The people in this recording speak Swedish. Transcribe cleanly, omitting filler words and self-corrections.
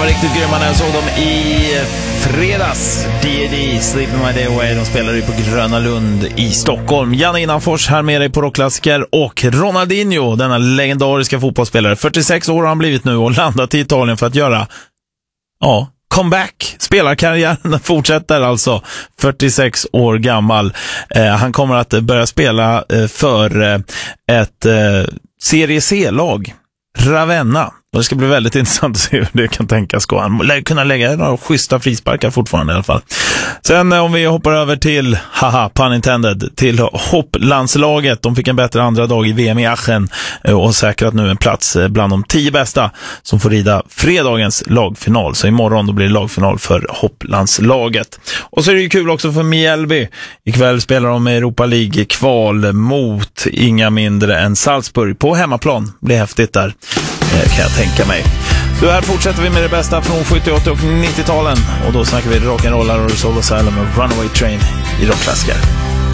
riktigt grymma när jag såg dem i fredags. D.A.D. Sleep My Day Away. De spelar ju på Gröna Lund i Stockholm. Janne Innanfors här med dig på Rockklassiker. Och Ronaldinho, denna legendariska fotbollsspelare. 46 år har han blivit nu och landat i Italien för att göra comeback. Spelarkarriären fortsätter alltså. 46 år gammal. Han kommer att börja spela för ett Serie C-lag. Ravenna. Det ska bli väldigt intressant att se hur det kan tänkas gå. Han kunna lägga några schyssta frisparkar fortfarande i alla fall. Sen om vi hoppar över till, pun intended, till hopplandslaget. De fick en bättre andra dag i VM i Aachen och säkrat nu en plats bland de 10 bästa som får rida fredagens lagfinal. Så imorgon då blir det lagfinal för hopplandslaget. Och så är det ju kul också för Mjällby. Ikväll spelar de Europa League-kval mot inga mindre än Salzburg på hemmaplan. Det blir häftigt där. Kan jag tänka mig. Så här fortsätter vi med det bästa från 70-, 80- och 90-talen. Och då snackar vi rock'n'roll och Soul Asylum och Runaway Train i Rockklassiker.